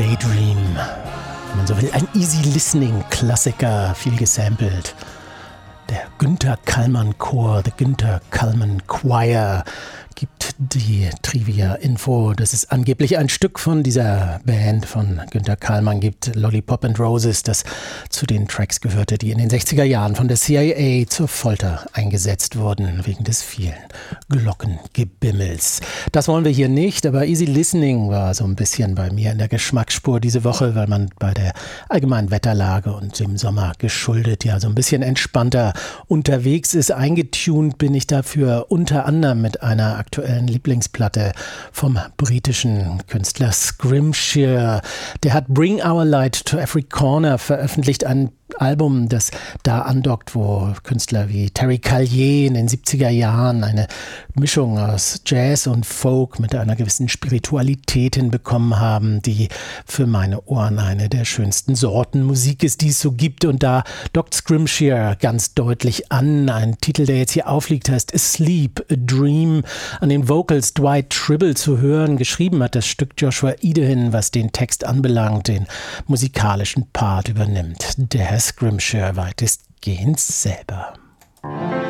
Daydream. Wenn man so will, ein Easy-Listening-Klassiker, viel gesampelt. Der Günther Kallman Chor, The Günther Kallman Choir, gibt die Trivia-Info, dass es angeblich ein Stück von dieser Band von Günther Kallman gibt, Lollipop and Roses, das zu den Tracks gehörte, die in den 60er Jahren von der CIA zur Folter eingesetzt wurden, wegen des vielen Glockengebimmels. Das wollen wir hier nicht, aber Easy Listening war so ein bisschen bei mir in der Geschmacksspur diese Woche, weil man bei der allgemeinen Wetterlage und dem Sommer geschuldet ja so ein bisschen entspannter unterwegs ist. Eingetunt bin ich dafür unter anderem mit einer aktuellen Lieblingsplatte vom britischen Künstler Scrimshire. Der hat Bring Our Light to Every Corner veröffentlicht, ein Album, das da andockt, wo Künstler wie Terry Callier in den 70er Jahren eine Mischung aus Jazz und Folk mit einer gewissen Spiritualität hinbekommen haben, die für meine Ohren eine der schönsten Sorten Musik ist, die es so gibt. Und da dockt Scrimshire ganz deutlich an. Ein Titel, der jetzt hier aufliegt, heißt Asleep, a Dream. An den Vocals Dwight Tribble zu hören. Geschrieben hat das Stück Joshua Idehin, was den Text anbelangt, den musikalischen Part übernimmt. Der Scrimshire weitestgehend selber.